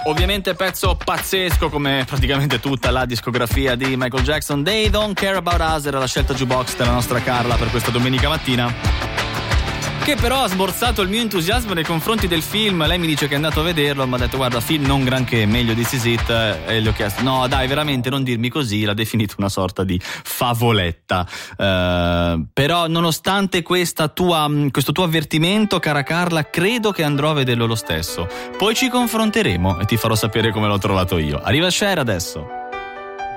Ovviamente pezzo pazzesco come praticamente tutta la discografia di Michael Jackson. They Don't Care About Us era la scelta jukebox della nostra Carla per questa domenica mattina, che però ha smorzato il mio entusiasmo nei confronti del film. Lei mi dice che è andato a vederlo, mi ha detto guarda, film non granché, meglio di This Is It, e gli ho chiesto no dai veramente non dirmi così, l'ha definito una sorta di favoletta, però nonostante questo tuo avvertimento, cara Carla, credo che andrò a vederlo lo stesso, poi ci confronteremo e ti farò sapere come l'ho trovato io. Arriva Cher adesso.